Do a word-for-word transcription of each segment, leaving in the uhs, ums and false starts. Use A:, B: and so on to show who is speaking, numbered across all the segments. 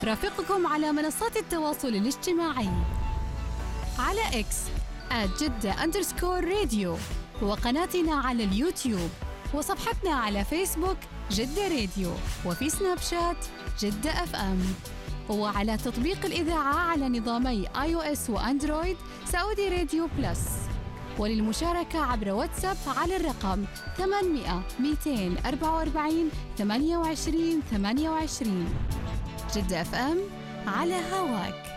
A: رافقكم على منصات التواصل الاجتماعي على إكس آت جدة أندرسكور راديو، وقناتنا على اليوتيوب، وصفحتنا على فيسبوك جدة راديو، وفي سناب شات جدة أف أم، وعلى تطبيق الإذاعة على نظامي آي أو إس وأندرويد سعودي راديو بلس. وللمشاركة عبر واتساب على الرقم ثمانمئة مئتين وأربعة وأربعين ثمانية وعشرين ثمانية وعشرين. جدة أف أم على هواك.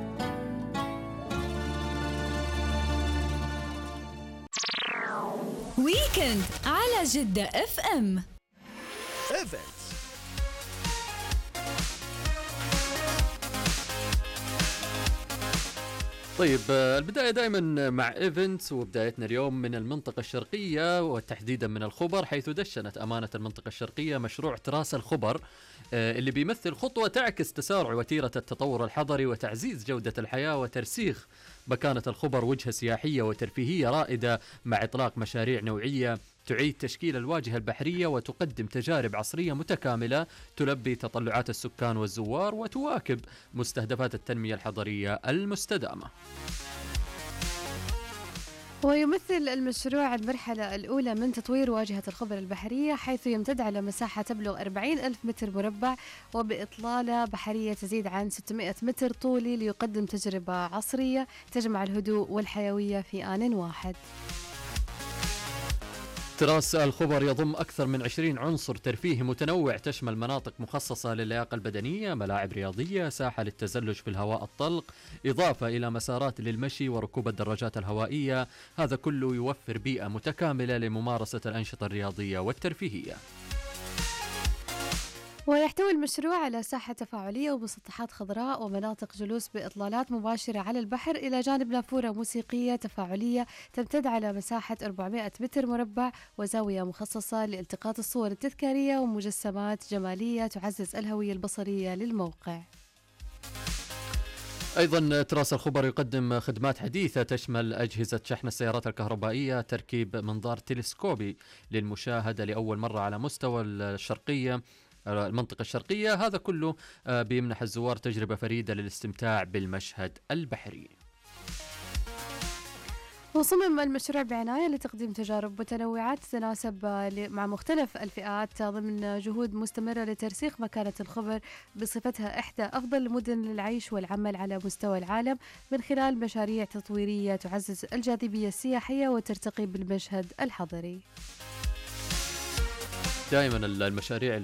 B: ويكند على جدة أف أم.
C: طيب، البداية دائما مع إيفنتس، وبدايتنا اليوم من المنطقة الشرقية وتحديدا من الخبر، حيث دشنت أمانة المنطقة الشرقية مشروع تراس الخبر اللي بيمثل خطوة تعكس تسارع وتيرة التطور الحضري وتعزيز جودة الحياة وترسيخ مكانة الخبر وجهة سياحية وترفيهية رائدة، مع إطلاق مشاريع نوعية تعيد تشكيل الواجهة البحرية وتقدم تجارب عصرية متكاملة تلبي تطلعات السكان والزوار وتواكب مستهدفات التنمية الحضرية المستدامة.
D: ويمثل المشروع المرحلة الأولى من تطوير واجهة الخبر البحرية، حيث يمتد على مساحة تبلغ أربعين ألف متر مربع وبإطلالة بحرية تزيد عن ستمئة متر طولي، ليقدم تجربة عصرية تجمع الهدوء والحيوية في آن واحد.
C: تراس الخبر يضم أكثر من عشرين عنصر ترفيهي متنوع، تشمل مناطق مخصصة للياقة البدنية، ملاعب رياضية، ساحة للتزلج في الهواء الطلق، إضافة إلى مسارات للمشي وركوب الدراجات الهوائية. هذا كله يوفر بيئة متكاملة لممارسة الأنشطة الرياضية والترفيهية.
D: ويحتوي المشروع على ساحة تفاعلية ومسطحات خضراء ومناطق جلوس بإطلالات مباشرة على البحر، إلى جانب نافورة موسيقية تفاعلية تمتد على مساحة أربعمئة متر مربع، وزاوية مخصصة لالتقاط الصور التذكارية ومجسمات جمالية تعزز الهوية البصرية للموقع.
C: أيضا تراس الخبر يقدم خدمات حديثة تشمل أجهزة شحن السيارات الكهربائية، تركيب منظار تلسكوبي للمشاهدة لأول مرة على مستوى الشرقية المنطقة الشرقية. هذا كله بيمنح الزوار تجربة فريدة للاستمتاع بالمشهد البحري.
D: وصمم المشروع بعناية لتقديم تجارب متنوعة تتناسب مع مختلف الفئات، ضمن جهود مستمرة لترسيخ مكانة الخبر بصفتها إحدى أفضل المدن للعيش والعمل على مستوى العالم، من خلال مشاريع تطويرية تعزز الجاذبية السياحية وترتقي بالمشهد الحضري.
C: دائما المشاريع